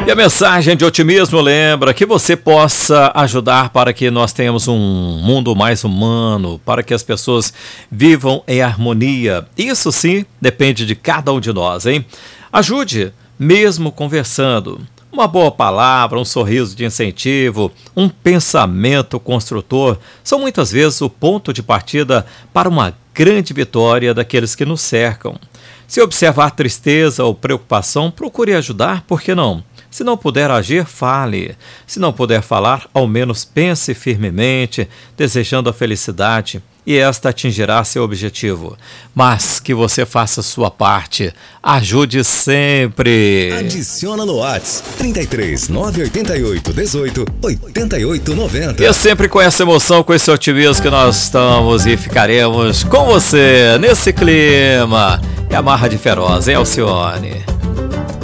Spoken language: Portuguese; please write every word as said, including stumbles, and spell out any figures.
E a mensagem de otimismo lembra que você possa ajudar para que nós tenhamos um mundo mais humano, para que as pessoas vivam em harmonia. Isso sim depende de cada um de nós, hein? Ajude, mesmo conversando. Uma boa palavra, um sorriso de incentivo, um pensamento construtor são muitas vezes o ponto de partida para uma grande vitória daqueles que nos cercam. Se observar tristeza ou preocupação, procure ajudar, por que não? Se não puder agir, fale. Se não puder falar, ao menos pense firmemente, desejando a felicidade, e esta atingirá seu objetivo. Mas que você faça sua parte. Ajude sempre. Adiciona no WhatsApp trinta e três, nove oito oito, dezoito, oitenta e oito, noventa. E é sempre com essa emoção, com esse otimismo que nós estamos e ficaremos com você nesse clima. E a marra de feroz, hein, Alcione?